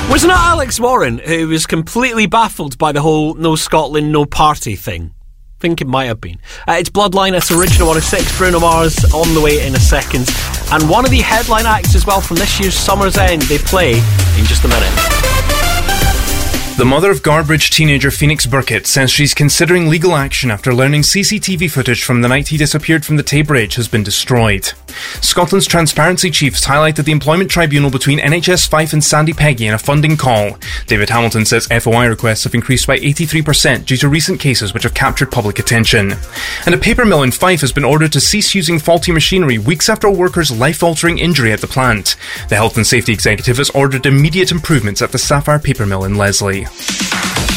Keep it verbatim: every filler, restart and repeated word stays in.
Was it not Alex Warren who was completely baffled by the whole no Scotland, no party thing? I think it might have been. Uh, it's Bloodline, it's Original one oh six, Bruno Mars on the way in a second. And one of the headline acts as well from this year's Summer's End, they play in just a minute. The mother of Guardbridge teenager Phoenix Burkett says she's considering legal action after learning C C T V footage from the night he disappeared from the Tay Bridge has been destroyed. Scotland's Transparency chiefs highlighted the employment tribunal between N H S Fife and Sandy Peggy in a funding call. David Hamilton says F O I requests have increased by eighty-three percent due to recent cases which have captured public attention. And a paper mill in Fife has been ordered to cease using faulty machinery weeks after a worker's life-altering injury at the plant. The health and safety executive has ordered immediate improvements at the Sapphire paper mill in Leslie.